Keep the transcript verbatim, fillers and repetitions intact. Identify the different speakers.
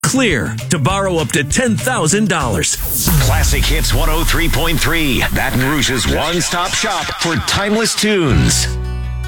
Speaker 1: Clear to borrow up to ten thousand dollars.
Speaker 2: Classic Hits one oh three point three. Baton Rouge's one-stop shop for timeless tunes.